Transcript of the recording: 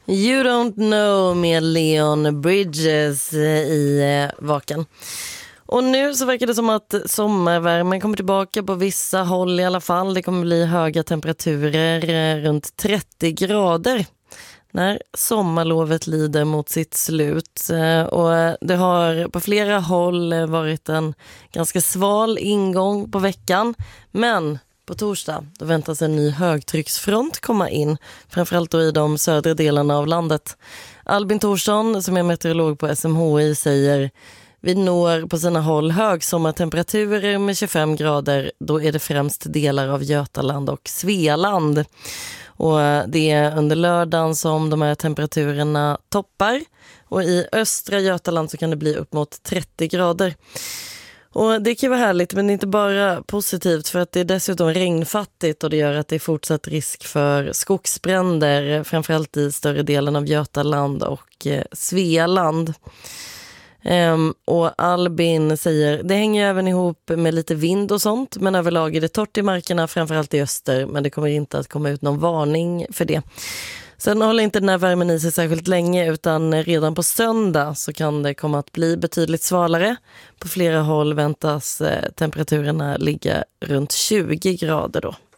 You Don't Know med Leon Bridges i Vaken. Och nu så verkar det som att sommarvärmen kommer tillbaka på vissa håll i alla fall. Det kommer bli höga temperaturer runt 30 grader när sommarlovet lider mot sitt slut. Och det har på flera håll varit en ganska sval ingång på veckan. Men på torsdag då väntas en ny högtrycksfront komma in, framförallt då i de södra delarna av landet. Albin Thorsson, som är meteorolog på SMHI, säger: vi når på sina håll högsommartemperaturer med 25 grader. Då är det främst delar av Götaland och Svealand. Och det är under lördagen som de här temperaturerna toppar. Och i östra Götaland så kan det bli upp mot 30 grader. Och det kan vara härligt, men det är inte bara positivt, för att det är dessutom regnfattigt och det gör att det är fortsatt risk för skogsbränder, framförallt i större delen av Götaland och Svealand. Och Albin säger: det hänger även ihop med lite vind och sånt, men överlag är det torrt i markerna, framförallt i öster, men det kommer inte att komma ut någon varning för det. Sen håller inte den här värmen i sig särskilt länge, utan redan på söndag så kan det komma att bli betydligt svalare. På flera håll väntas temperaturerna ligga runt 20 grader då.